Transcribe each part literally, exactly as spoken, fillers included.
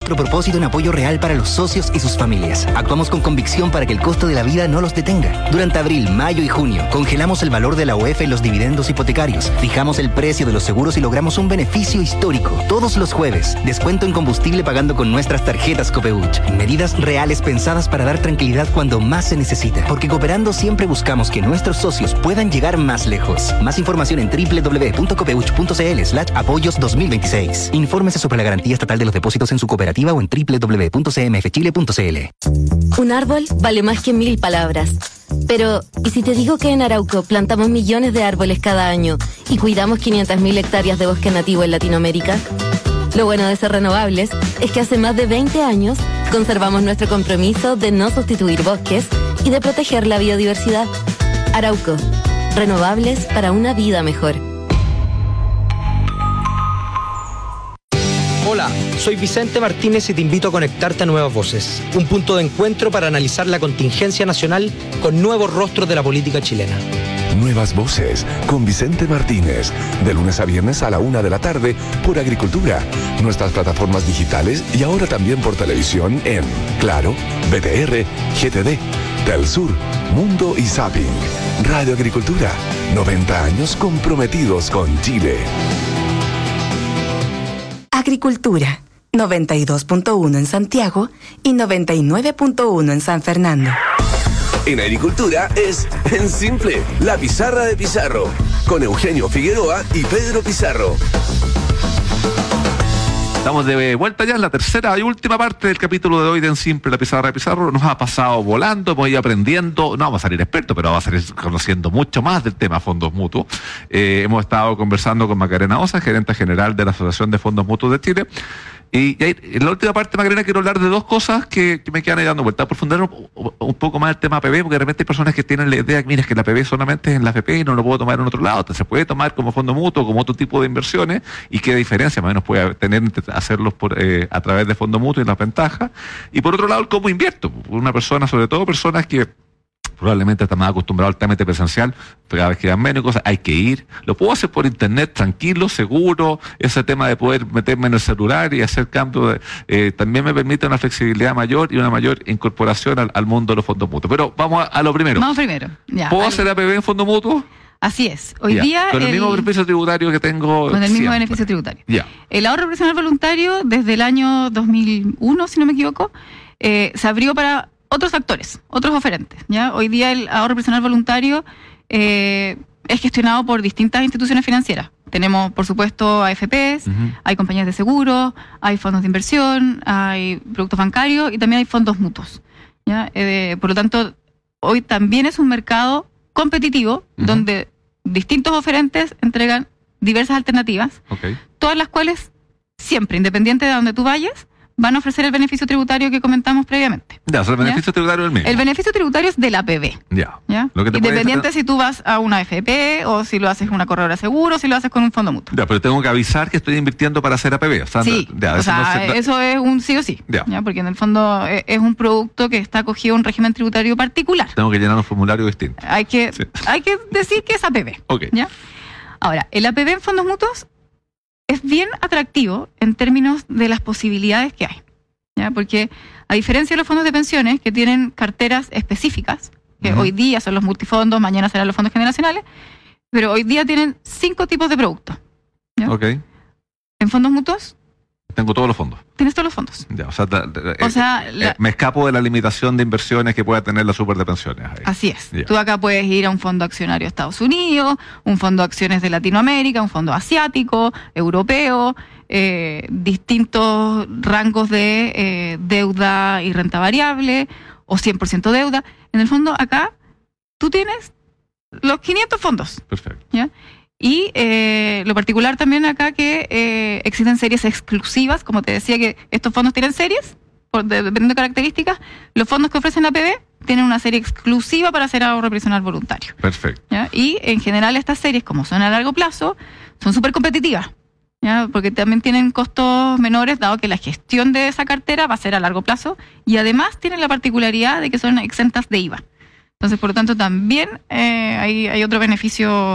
nuestro propósito en apoyo real para los socios y sus familias. Actuamos con convicción para que el costo de la vida no los detenga. Durante abril, mayo y junio, congelamos el valor de la U E F en los dividendos hipotecarios, fijamos el precio de los seguros y logramos un beneficio histórico. Todos los jueves, descuento en combustible pagando con nuestras tarjetas Copeuch. Medidas reales pensadas para dar tranquilidad cuando más se necesita. Porque cooperando siempre buscamos que nuestros socios puedan llegar más lejos. Más información en doble u doble u doble u punto copeuch punto c l slash apoyos dos mil veintiséis. Infórmese sobre la garantía estatal de los depósitos en su cooperativa o en doble u doble u doble u punto c m f chile punto c l. Un árbol vale más que mil palabras. Pero, ¿y si te digo que en Arauco plantamos millones de árboles cada año y cuidamos quinientas mil hectáreas de bosque nativo en Latinoamérica? Lo bueno de ser renovables es que hace más de veinte años conservamos nuestro compromiso de no sustituir bosques y de proteger la biodiversidad. Arauco, renovables para una vida mejor. Hola, soy Vicente Martínez y te invito a conectarte a Nuevas Voces, un punto de encuentro para analizar la contingencia nacional con nuevos rostros de la política chilena. Nuevas Voces, con Vicente Martínez, de lunes a viernes a la una de la tarde por Agricultura, nuestras plataformas digitales y ahora también por televisión en Claro, B T R, G T D, Telsur, Mundo y Zapping. Radio Agricultura, noventa años comprometidos con Chile. Agricultura, noventa y dos punto uno en Santiago y noventa y nueve punto uno en San Fernando. En Agricultura es en simple, la pizarra de Pizarro, con Eugenio Figueroa y Pedro Pizarro. Estamos de vuelta ya en la tercera y última parte del capítulo de hoy de En Simple, la pizarra de Pizarro. Nos ha pasado volando, hemos ido aprendiendo, no vamos a salir expertos, pero vamos a salir conociendo mucho más del tema fondos mutuos. Eh, hemos estado conversando con Macarena Osa, gerente general de la Asociación de Fondos Mutuos de Chile. Y, y ahí, en la última parte, Macarena, quiero hablar de dos cosas que, que me quedan ahí dando vuelta. Profundizar un, un poco más el tema A P B, porque de repente hay personas que tienen la idea que, mira, es que la A P B solamente es en la A F P y no lo puedo tomar en otro lado. Entonces, se puede tomar como fondo mutuo, como otro tipo de inversiones, y qué diferencia más o menos puede tener entre hacerlos por, eh, a través de fondo mutuo y las ventajas. Y por otro lado, el cómo invierto. Una persona, sobre todo personas que probablemente está más acostumbrado al trámite presencial, pero cada vez quedan menos cosas, hay que ir. Lo puedo hacer por internet, tranquilo, seguro. Ese tema de poder meterme en el celular y hacer cambios, eh, también me permite una flexibilidad mayor y una mayor incorporación al, al mundo de los fondos mutuos. Pero vamos a, a lo primero. Vamos primero. Ya, ¿Puedo vale. hacer A P B en fondo mutuo? Así es. Hoy Ya. día... Con el, el mismo beneficio tributario que tengo Con el mismo siempre. beneficio tributario. Ya. El ahorro profesional voluntario, desde el año dos mil uno, si no me equivoco, eh, se abrió para otros actores, otros oferentes. ¿Ya? Hoy día el ahorro profesional voluntario eh, es gestionado por distintas instituciones financieras. Tenemos, por supuesto, A F Pes, uh-huh. hay compañías de seguros, hay fondos de inversión, hay productos bancarios y también hay fondos mutuos. ¿Ya? Eh, por lo tanto, hoy también es un mercado competitivo, uh-huh. donde distintos oferentes entregan diversas alternativas, okay. todas las cuales siempre, independiente de donde tú vayas, van a ofrecer el beneficio tributario que comentamos previamente. Ya, o sea, el beneficio ¿Ya? tributario es el mismo. El beneficio tributario es del A P B. Ya. ¿Ya? Lo que te Independiente puede... si tú vas a una A F P o si lo haces en una corredora de seguro, o si lo haces con un fondo mutuo. Ya, pero tengo que avisar que estoy invirtiendo para hacer A P B. O sea, sí, ya, o eso, sea, no se... eso es un sí o sí. Ya. ¿Ya? Porque en el fondo es un producto que está acogido a un régimen tributario particular. Tengo que llenar un formulario distinto. Hay que, sí. hay que decir que es A P B. Okay. ¿Ya? Ahora, el A P B en fondos mutuos es bien atractivo en términos de las posibilidades que hay. ¿Ya? Porque a diferencia de los fondos de pensiones que tienen carteras específicas, que uh-huh. hoy día son los multifondos, mañana serán los fondos generacionales, pero hoy día tienen cinco tipos de productos. ¿Ya? Okay. En fondos mutuos tengo todos los fondos. Tienes todos los fondos. Ya, o sea, eh, o sea eh, la... me escapo de la limitación de inversiones que pueda tener la super de pensiones. Ahí. Así es. Ya. Tú acá puedes ir a un fondo accionario de Estados Unidos, un fondo de acciones de Latinoamérica, un fondo asiático, europeo, eh, distintos rangos de eh, deuda y renta variable, o cien por ciento deuda. En el fondo, acá, tú tienes los quinientos fondos. Perfecto. ¿Ya? Y eh, lo particular también acá que eh, existen series exclusivas, como te decía que estos fondos tienen series, por, de, dependiendo de características, los fondos que ofrecen A P B tienen una serie exclusiva para hacer ahorro previsional voluntario. Perfecto. ¿Ya? Y en general estas series, como son a largo plazo, son súper competitivas, ¿ya? Porque también tienen costos menores, dado que la gestión de esa cartera va a ser a largo plazo, y además tienen la particularidad de que son exentas de I V A. Entonces, por lo tanto, también eh, hay, hay otro beneficio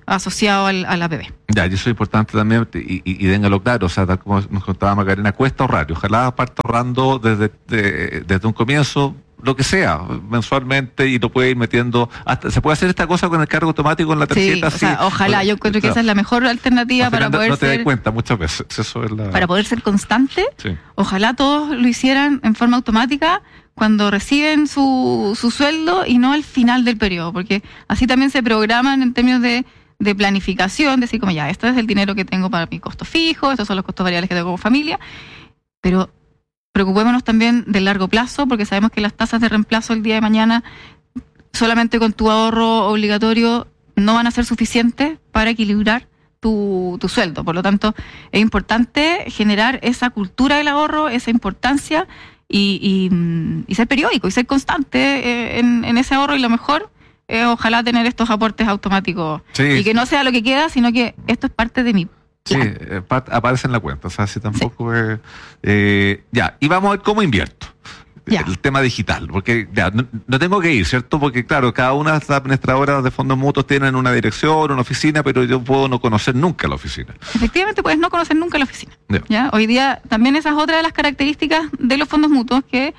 asociado al, a la A P B. Ya, y eso es importante también, y, y, y téngalo claro, o sea, tal como nos contaba Macarena, cuesta ahorrar, y ojalá parta ahorrando desde, de, desde un comienzo, lo que sea, mensualmente, y lo puede ir metiendo, hasta se puede hacer esta cosa con el cargo automático en la tarjeta. Sí, o sea, sí, ojalá, porque, yo encuentro que claro, esa es la mejor alternativa para poder no te ser, das cuenta muchas veces, eso es la... para poder ser constante, sí. Ojalá todos lo hicieran en forma automática cuando reciben su, su sueldo y no al final del periodo, porque así también se programan en términos de, de planificación, decir como ya, este es el dinero que tengo para mi costo fijo, estos son los costos variables que tengo como familia, pero preocupémonos también del largo plazo, porque sabemos que las tasas de reemplazo el día de mañana, solamente con tu ahorro obligatorio, no van a ser suficientes para equilibrar tu, tu sueldo. Por lo tanto, es importante generar esa cultura del ahorro, esa importancia, y, y, y ser periódico, y ser constante en, en ese ahorro, y lo mejor es ojalá tener estos aportes automáticos. Sí. Y que no sea lo que queda, sino que esto es parte de mi plan. Sí, eh, aparece en la cuenta, o sea, si tampoco sí. es... Eh, ya, y vamos a ver cómo invierto. Ya. El tema digital, porque ya, no, no tengo que ir, ¿cierto? Porque claro, cada una de las administradoras de fondos mutuos tienen una dirección, una oficina, pero yo puedo no conocer nunca la oficina. Efectivamente, puedes no conocer nunca la oficina. Ya. ¿Ya? Hoy día también esa es otra de las características de los fondos mutuos, que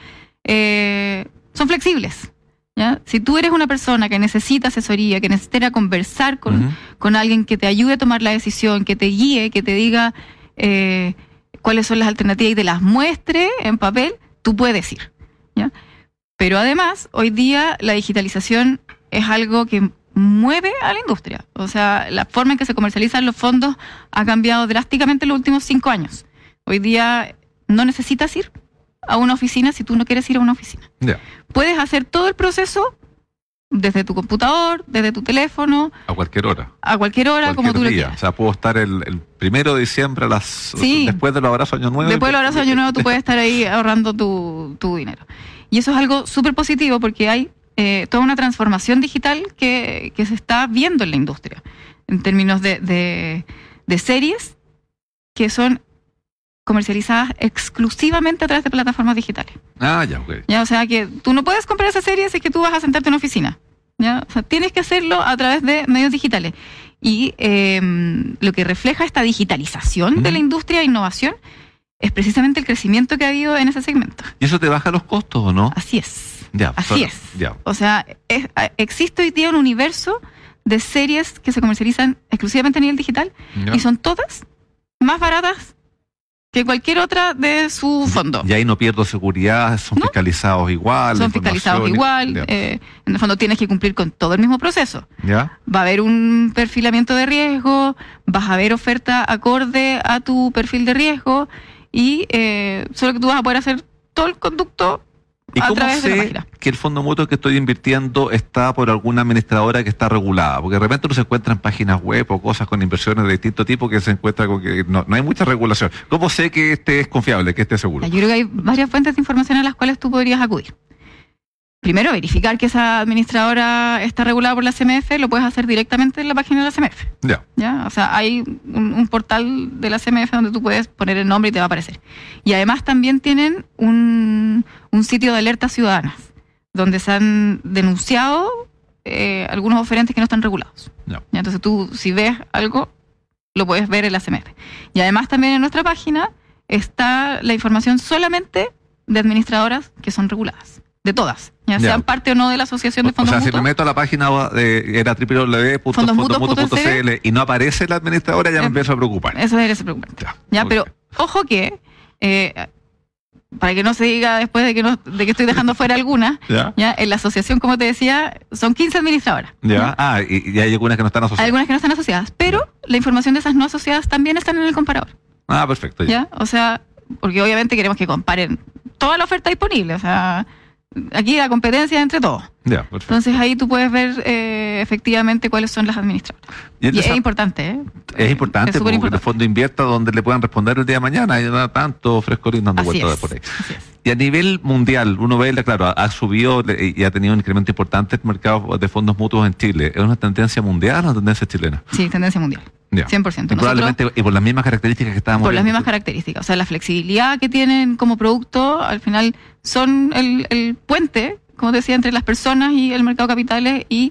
eh, son flexibles. ¿Ya? Si tú eres una persona que necesita asesoría, que necesita conversar con, uh-huh. con alguien que te ayude a tomar la decisión, que te guíe, que te diga eh, cuáles son las alternativas y te las muestre en papel, tú puedes ir. ¿Ya? Pero además, hoy día la digitalización es algo que mueve a la industria. O sea, la forma en que se comercializan los fondos ha cambiado drásticamente en los últimos cinco años. Hoy día no necesitas ir a una oficina si tú no quieres ir a una oficina. Yeah. Puedes hacer todo el proceso desde tu computador, desde tu teléfono. A cualquier hora. A cualquier hora, cualquier como tú día. lo quieras. O sea, puedo estar el, el primero de diciembre a las... Sí. Después de los abrazos Año Nuevo. Después de los abrazos Año Nuevo tú puedes estar ahí ahorrando tu, tu dinero. Y eso es algo súper positivo, porque hay eh, toda una transformación digital que, que se está viendo en la industria. En términos de, de, de series que son comercializadas exclusivamente a través de plataformas digitales. Ah, ya, ok. Ya, o sea que tú no puedes comprar esa serie si es que tú vas a sentarte en una oficina. ¿Ya? O sea, tienes que hacerlo a través de medios digitales. Y eh, lo que refleja esta digitalización mm. de la industria e innovación es precisamente el crecimiento que ha habido en ese segmento. ¿Y eso te baja los costos o no? Así es. Ya, Así solo, es. Ya. O sea, es, existe hoy día un universo de series que se comercializan exclusivamente a nivel digital ya. Y son todas más baratas que cualquier otra de su fondo. Y ahí no pierdo seguridad, son ¿no? fiscalizados igual. Son fiscalizados igual. Eh, en el fondo tienes que cumplir con todo el mismo proceso. ¿Ya? Va a haber un perfilamiento de riesgo, vas a ver oferta acorde a tu perfil de riesgo, y eh, solo que tú vas a poder hacer todo el conducto ¿Y a cómo través de la sé página. Que el fondo mutuo que estoy invirtiendo está por alguna administradora que está regulada? Porque de repente uno se encuentra en páginas web o cosas con inversiones de distinto tipo que se encuentra con que no, no hay mucha regulación. ¿Cómo sé que este es confiable, que este es seguro? Yo creo que hay varias fuentes de información a las cuales tú podrías acudir. Primero, verificar que esa administradora está regulada por la C M F, lo puedes hacer directamente en la página de la C M F. Ya. ¿Ya? O sea, hay un, un portal de la C M F donde tú puedes poner el nombre y te va a aparecer. Y además también tienen un, un sitio de alertas ciudadanas, donde se han denunciado eh, algunos oferentes que no están regulados. Ya. ¿Ya? Entonces tú, si ves algo, lo puedes ver en la C M F. Y además también en nuestra página está la información solamente de administradoras que son reguladas. De todas, ya, ya sean parte o no de la asociación de fondos mutuos. O sea, mutuos. Si me meto a la página de era doble u doble u doble u punto fondos mutuos punto c l y no aparece la administradora, ya eh, me empiezo a preocupar. Eso debería ser preocupante. Ya, ya okay. Pero ojo que, eh, para que no se diga después de que no, de que estoy dejando fuera alguna, ¿ya? Ya, en la asociación, como te decía, son quince administradoras. Ya, ¿ya? Ah, y, y hay algunas que no están asociadas. Hay algunas que no están asociadas, pero ya. La información de esas no asociadas también están en el comparador. Ah, perfecto. Ya, ya, o sea, porque obviamente queremos que comparen toda la oferta disponible, o sea... Aquí la competencia entre todos. Ya, entonces ahí tú puedes ver eh, efectivamente cuáles son las administradoras. Y, y es esa, importante, ¿eh? Es importante, es porque importante. El fondo invierta donde le puedan responder el día de mañana y no tanto frescolín dando vueltas por ahí. Y a nivel mundial, uno ve, claro, ha, ha subido y ha tenido un incremento importante el mercado de fondos mutuos en Chile. ¿Es una tendencia mundial o una tendencia chilena? Sí, tendencia mundial. Ya. cien por ciento. Y probablemente y por las mismas características que estábamos Por viendo. las mismas características. O sea, la flexibilidad que tienen como producto, al final son el, el puente, como decía, entre las personas y el mercado de capitales, y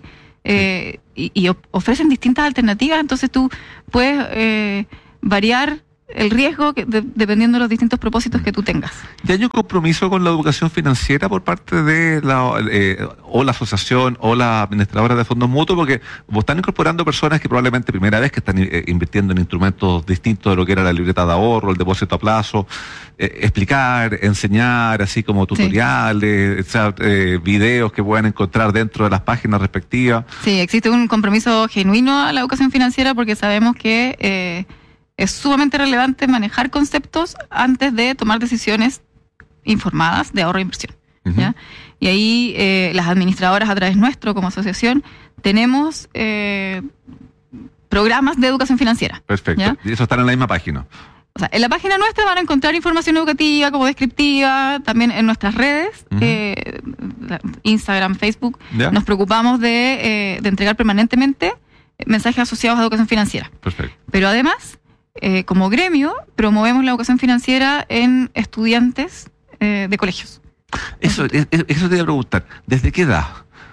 eh, y, y ofrecen distintas alternativas, entonces tú puedes eh, variar el riesgo que, de, dependiendo de los distintos propósitos que tú tengas. ¿Y hay un compromiso con la educación financiera por parte de la eh, o la asociación o la administradora de fondos mutuos? Porque vos están incorporando personas que probablemente primera vez que están eh, invirtiendo en instrumentos distintos de lo que era la libreta de ahorro, el depósito a plazo, eh, explicar, enseñar, así como tutoriales, sí. o sea, eh, videos que puedan encontrar dentro de las páginas respectivas. Sí, existe un compromiso genuino a la educación financiera porque sabemos que eh, es sumamente relevante manejar conceptos antes de tomar decisiones informadas de ahorro e inversión. Uh-huh. ¿Ya? Y ahí eh, las administradoras a través nuestro como asociación tenemos eh, programas de educación financiera. Perfecto. ¿Ya? Y eso está en la misma página. O sea, en la página nuestra van a encontrar información educativa como descriptiva, también en nuestras redes, uh-huh. eh, Instagram, Facebook. ¿Ya? Nos preocupamos de, eh, de entregar permanentemente mensajes asociados a educación financiera. Perfecto. Pero además, Eh, como gremio, promovemos la educación financiera en estudiantes eh, de colegios. Eso, eso, eso te iba a preguntar. ¿Desde qué edad?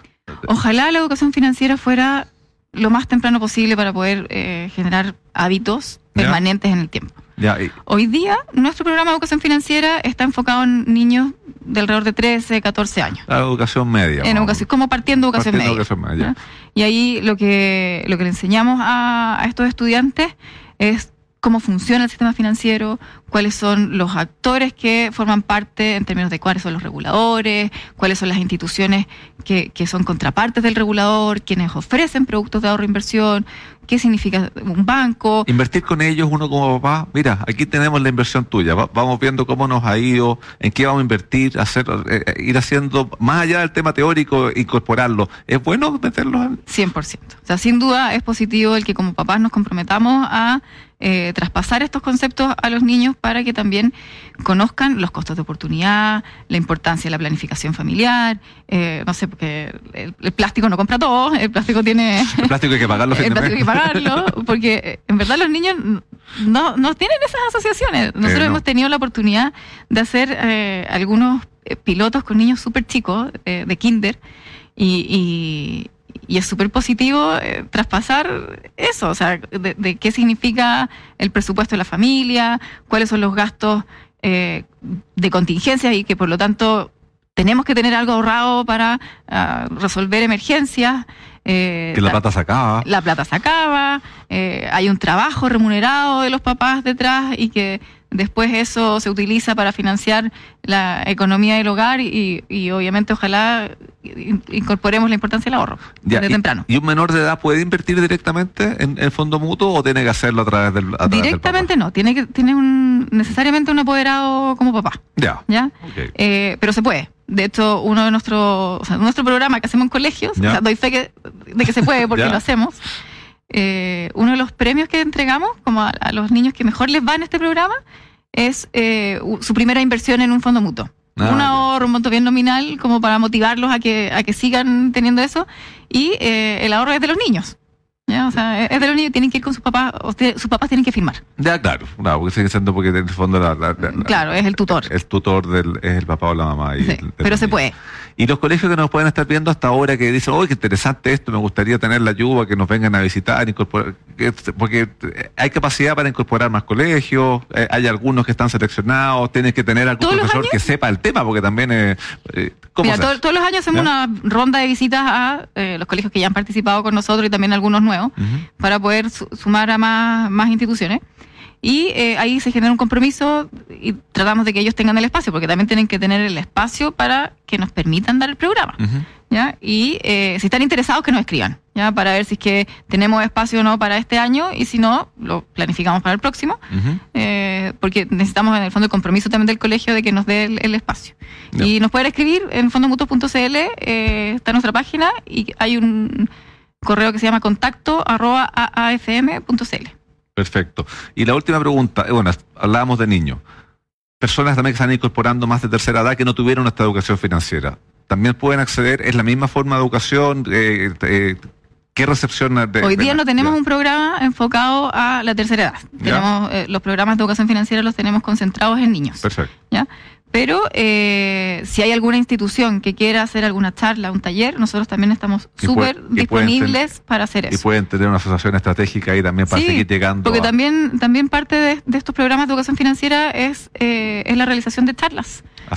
Ojalá la educación financiera fuera lo más temprano posible para poder eh, generar hábitos ¿Ya? permanentes en el tiempo. Ya, y... Hoy día, nuestro programa de educación financiera está enfocado en niños de alrededor de trece, catorce años. La educación media. En educación, como partiendo de educación partiendo media. Educación media. Y ahí lo que, lo que le enseñamos a, a estos estudiantes es cómo funciona el sistema financiero, cuáles son los actores que forman parte en términos de cuáles son los reguladores, cuáles son las instituciones que, que son contrapartes del regulador, quienes ofrecen productos de ahorro e inversión, qué significa un banco. Invertir con ellos, uno como papá, mira, aquí tenemos la inversión tuya, Va, vamos viendo cómo nos ha ido, en qué vamos a invertir, hacer, eh, ir haciendo, más allá del tema teórico, incorporarlo. ¿Es bueno meterlo en...? cien por ciento. O sea, sin duda es positivo el que como papás nos comprometamos a Eh, traspasar estos conceptos a los niños para que también conozcan los costos de oportunidad, la importancia de la planificación familiar, eh, no sé, porque el, el plástico no compra todo, el plástico tiene... El plástico hay que pagarlo. El plástico hay que pagarlo, porque en verdad los niños no, no tienen esas asociaciones. Nosotros eh, no. hemos tenido la oportunidad de hacer eh, algunos pilotos con niños súper chicos, eh, de kinder, y... y Y es súper positivo eh, traspasar eso, o sea, de, de qué significa el presupuesto de la familia, cuáles son los gastos eh, de contingencia y que por lo tanto tenemos que tener algo ahorrado para uh, resolver emergencias. Eh, que la, la plata se acaba. La plata se acaba, eh, hay un trabajo remunerado de los papás detrás y que después eso se utiliza para financiar la economía del hogar y, y obviamente ojalá incorporemos la importancia del ahorro ya, desde y, temprano. ¿Y un menor de edad puede invertir directamente en el fondo mutuo o tiene que hacerlo a través del a través Directamente del no, tiene que tiene un necesariamente un apoderado como papá. Ya. ¿Ya? Okay. Eh, pero se puede. De hecho, uno de nuestros, o sea, nuestro programa que hacemos en colegios, o sea, doy fe que, de que se puede porque lo hacemos. Eh, uno de los premios que entregamos, como a, a los niños que mejor les va en este programa, es eh, su primera inversión en un fondo mutuo. Ah, un ahorro, un monto bien nominal, como para motivarlos a que a que sigan teniendo eso. Y eh, el ahorro es de los niños. ¿Ya? O sea, es de los niños, tienen que ir con sus papás, o te, sus papás tienen que firmar. Ya, claro, claro, porque sigue siendo porque en el fondo la, la, la, claro, es el tutor. El tutor del, es el papá o la mamá. Y sí, el, pero se puede. Y los colegios que nos pueden estar viendo hasta ahora que dicen, oh, qué interesante esto, me gustaría tener la ayuda, que nos vengan a visitar, incorporar, porque hay capacidad para incorporar más colegios, hay algunos que están seleccionados, tienes que tener algún profesor que sepa el tema, porque también... Eh, ¿cómo Mira, todo, todos los años hacemos ¿Ya? una ronda de visitas a eh, los colegios que ya han participado con nosotros y también algunos nuevos, uh-huh. para poder su- sumar a más, más instituciones. Y eh, ahí se genera un compromiso y tratamos de que ellos tengan el espacio, porque también tienen que tener el espacio para que nos permitan dar el programa. Uh-huh. ¿Ya? Y eh, si están interesados, que nos escriban, ¿ya? Para ver si es que tenemos espacio o no para este año, y si no, lo planificamos para el próximo, uh-huh. eh, porque necesitamos en el fondo el compromiso también del colegio de que nos dé el, el espacio. Yeah. Y nos pueden escribir en fondomutuos punto c l, eh, está nuestra página, y hay un correo que se llama contacto arroba a a f m punto c l. Perfecto. Y la última pregunta, bueno, hablábamos de niños. Personas también que están incorporando más de tercera edad que no tuvieron esta educación financiera. ¿También pueden acceder? ¿Es la misma forma de educación? Eh, eh, ¿Qué recepción? De, Hoy día de, no tenemos ya. un programa enfocado a la tercera edad. Tenemos eh, los programas de educación financiera los tenemos concentrados en niños. Perfecto. ¿Ya? Pero eh, si hay alguna institución que quiera hacer alguna charla, un taller, nosotros también estamos Y súper puede- y pueden disponibles ten- para hacer Y eso. pueden tener una asociación estratégica ahí también para Sí, seguir llegando. porque a- también, también parte de, de estos programas de educación financiera es, eh, es la realización de charlas.